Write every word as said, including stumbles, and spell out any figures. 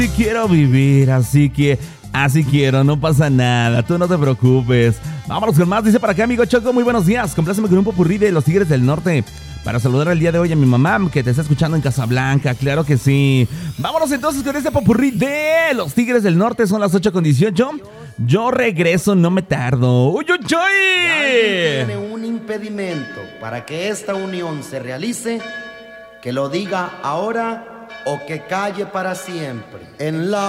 quiero vivir, así que así quiero, no pasa nada, tú no te preocupes. Vámonos con más, dice para acá, amigo Choco, muy buenos días. Compláceme con un popurrí de los Tigres del Norte para saludar el día de hoy a mi mamá que te está escuchando en Casablanca, claro que sí. Vámonos entonces con este popurrí de los Tigres del Norte, son las ocho con dieciocho. Yo regreso, no me tardo. ¡Uy, uy, uy! Si alguien tiene un impedimento para que esta unión se realice, que lo diga ahora o que calle para siempre. En la